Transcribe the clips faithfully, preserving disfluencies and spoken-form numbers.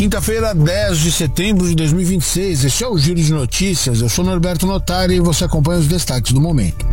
Quinta-feira, dez de setembro de dois mil e vinte e seis, este é o Giro de Notícias. Eu sou Norberto Notari e você acompanha os destaques do momento.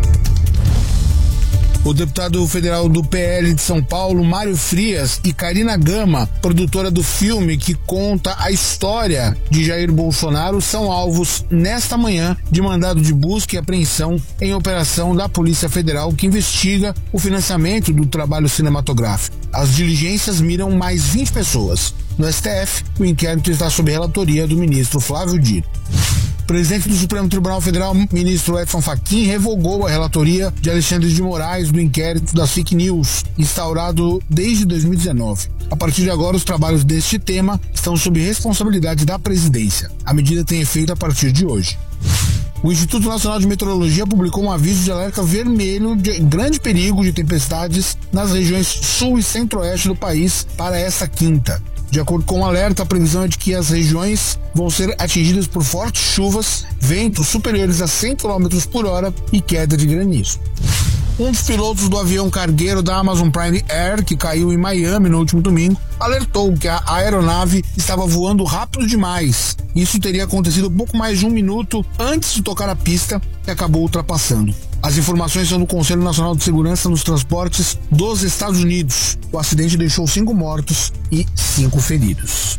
O deputado federal do P L de São Paulo, Mário Frias, e Karina Gama, produtora do filme que conta a história de Jair Bolsonaro, são alvos nesta manhã de mandado de busca e apreensão em operação da Polícia Federal que investiga o financiamento do trabalho cinematográfico. As diligências miram mais vinte pessoas. No S T F, o inquérito está sob relatoria do ministro Flávio Dino. O presidente do Supremo Tribunal Federal, ministro Edson Fachin, revogou a relatoria de Alexandre de Moraes do inquérito das fake news, instaurado desde dois mil e dezenove. A partir de agora, os trabalhos deste tema estão sob responsabilidade da presidência. A medida tem efeito a partir de hoje. O Instituto Nacional de Meteorologia publicou um aviso de alerta vermelho de grande perigo de tempestades nas regiões sul e centro-oeste do país para esta quinta. De acordo com o alerta, a previsão é de que as regiões vão ser atingidas por fortes chuvas, ventos superiores a cem quilômetros por hora e queda de granizo. Um dos pilotos do avião cargueiro da Amazon Prime Air, que caiu em Miami no último domingo, alertou que a aeronave estava voando rápido demais. Isso teria acontecido pouco mais de um minuto antes de tocar a pista e acabou ultrapassando. As informações são do Conselho Nacional de Segurança nos Transportes dos Estados Unidos. O acidente deixou cinco mortos e cinco feridos.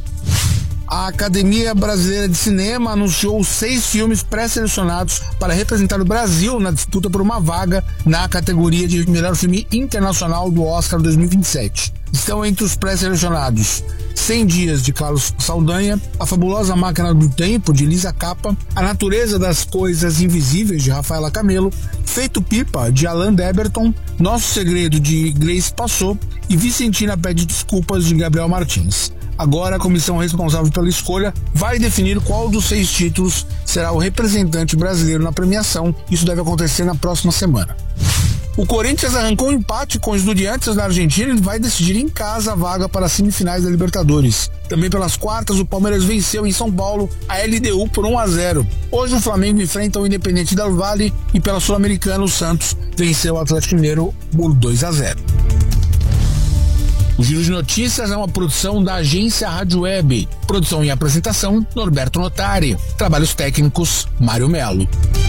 A Academia Brasileira de Cinema anunciou seis filmes pré-selecionados para representar o Brasil na disputa por uma vaga na categoria de melhor filme internacional do Oscar dois mil e vinte e sete. Estão entre os pré-selecionados cem dias, de Carlos Saldanha, A Fabulosa Máquina do Tempo, de Elisa Capa, A Natureza das Coisas Invisíveis, de Rafaela Camelo, Feito Pipa, de Alan Deberton, Nosso Segredo, de Grace Passot e Vicentina Pede Desculpas, de Gabriel Martins. Agora, a comissão responsável pela escolha vai definir qual dos seis títulos será o representante brasileiro na premiação. Isso deve acontecer na próxima semana. O Corinthians arrancou um empate com os Estudiantes na Argentina e vai decidir em casa a vaga para as semifinais da Libertadores. Também pelas quartas, o Palmeiras venceu em São Paulo a L D U por um a zero. Hoje o Flamengo enfrenta o Independente del Valle e pela Sul-Americana o Santos venceu o Atlético Mineiro por dois a zero. O Giro de Notícias é uma produção da agência Rádio Web. Produção e apresentação, Norberto Notari. Trabalhos técnicos, Mário Melo.